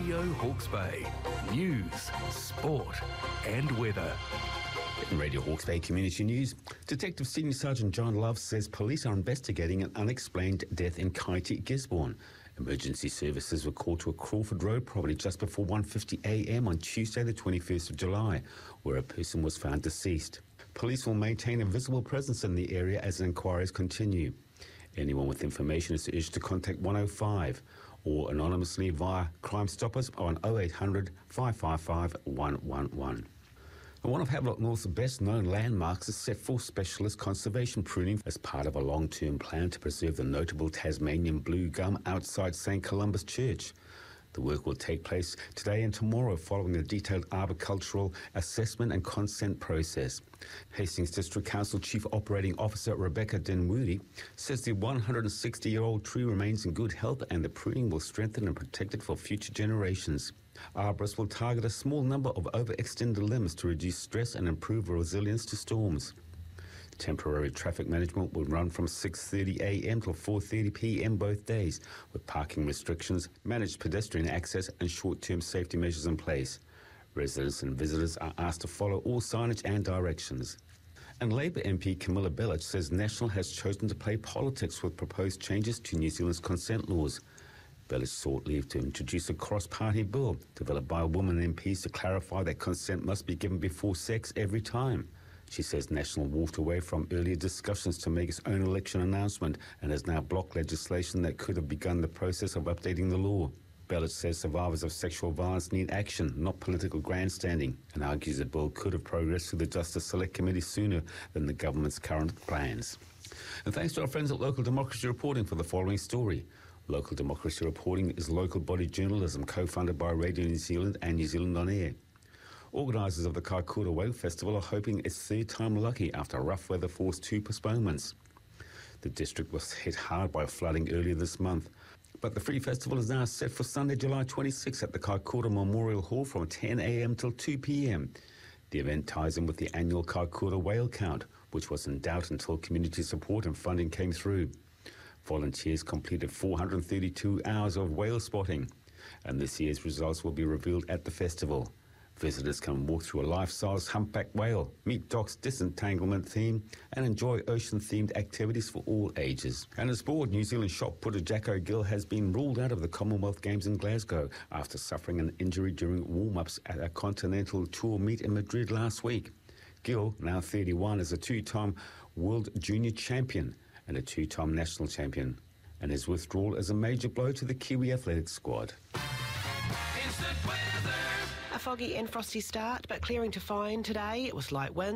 Radio Hawke's Bay. News, sport and weather. In Radio Hawke's Bay Community News, Detective Senior Sergeant John Love says police are investigating an unexplained death in Kaiti, Gisborne. Emergency services were called to a Crawford Road property just before 1:50 a.m. on Tuesday the 21st of July, where a person was found deceased. Police will maintain a visible presence in the area as inquiries continue. Anyone with information is urged to contact 105 or anonymously via Crime Stoppers on 0800 555 111. And one of Havelock North's best-known landmarks is set for specialist conservation pruning as part of a long-term plan to preserve the notable Tasmanian blue gum outside St Columba's Church. The work will take place today and tomorrow following a detailed arboricultural assessment and consent process. Hastings District Council Chief Operating Officer Rebecca Dinwoody says the 160-year-old tree remains in good health and the pruning will strengthen and protect it for future generations. Arborists will target a small number of overextended limbs to reduce stress and improve resilience to storms. Temporary traffic management will run from 6:30 a.m. till 4:30 p.m. both days, with parking restrictions, managed pedestrian access and short-term safety measures in place. Residents and visitors are asked to follow all signage and directions. And Labour MP Camilla Bellich says National has chosen to play politics with proposed changes to New Zealand's consent laws. Bellich sought leave to introduce a cross-party bill developed by women MPs to clarify that consent must be given before sex every time. She says National walked away from earlier discussions to make its own election announcement and has now blocked legislation that could have begun the process of updating the law. Bellich says survivors of sexual violence need action, not political grandstanding, and argues the bill could have progressed through the Justice Select Committee sooner than the government's current plans. And thanks to our friends at Local Democracy Reporting for the following story. Local Democracy Reporting is local body journalism co-funded by Radio New Zealand and New Zealand On Air. Organisers of the Kaikoura Whale Festival are hoping it's third time lucky after rough weather forced 2 postponements. The district was hit hard by flooding earlier this month, but the free festival is now set for Sunday, July 26 at the Kaikoura Memorial Hall from 10 a.m. till 2 p.m. The event ties in with the annual Kaikoura whale count, which was in doubt until community support and funding came through. Volunteers completed 432 hours of whale spotting, and this year's results will be revealed at the festival. Visitors can walk through a life-size humpback whale, meet Doc's disentanglement theme, and enjoy ocean-themed activities for all ages. And as sport, New Zealand shot putter Jacko Gill has been ruled out of the Commonwealth Games in Glasgow after suffering an injury during warm-ups at a Continental Tour meet in Madrid last week. Gill, now 31, is a 2-time World Junior Champion and a 2-time National Champion, and his withdrawal is a major blow to the Kiwi Athletics squad. A foggy and frosty start, but clearing to fine today. It was light wind.